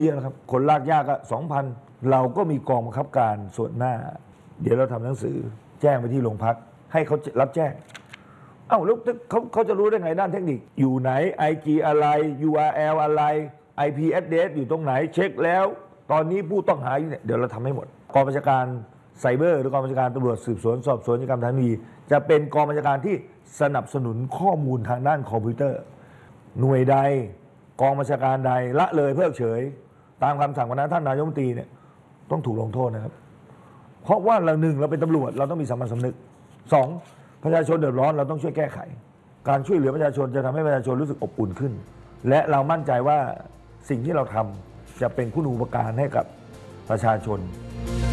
เยอะนะครับคนลากยากก็2,000เราก็มีกองบังคับการส่วนหน้าเดี๋ยวเราทำหนังสือแจ้งไปที่โรงพักให้เขารับแจ้งเอ้าแล้วเขาจะรู้ได้ไงด้านเทคนิคอยู่ไหน IG อะไร URL อะไร IP address อยู่ตรงไหนเช็คแล้วตอนนี้ผู้ต้องหาอยู่เนี่ยเดี๋ยวเราทำให้หมดกองบัญชาการไซเบอร์หรือกองบัญชาการตำรวจสืบสวนสอบสวนกิจกรรมทางคดีจะเป็นกองบัญชาการที่สนับสนุนข้อมูลทางด้านคอมพิวเตอร์หน่วยใดกองบัญชาการใดละเลยเพิกเฉยตามคำสั่งของท่านนายกรัฐมนตรีเนี่ยต้องถูกลงโทษนะครับเพราะว่าเราเป็นตำรวจเราต้องมีสามัญสำนึก2ประชาชนเดือดร้อนเราต้องช่วยแก้ไขการช่วยเหลือประชาชนจะทำให้ประชาชนรู้สึกอบอุ่นขึ้นและเรามั่นใจว่าสิ่งที่เราทำจะเป็นคุณูปการให้กับประชาชน